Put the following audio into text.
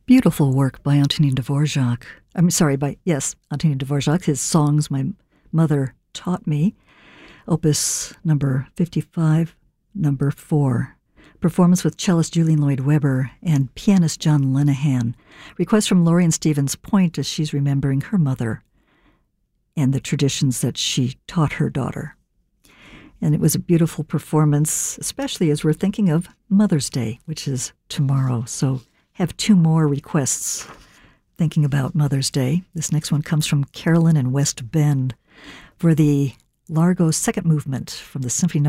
Beautiful work by Antonin Dvorak. Antonin Dvorak. His songs my mother taught me. Opus number 55, number 4. Performance with cellist Julian Lloyd-Webber and pianist John Lenehan. Request from Lori in Stevens Point as she's remembering her mother and the traditions that she taught her daughter. And it was a beautiful performance, especially as we're thinking of Mother's Day, which is tomorrow. So have 2 more requests thinking about Mother's Day. This next one comes from Carolyn in West Bend for the Largo second movement from the Symphony No.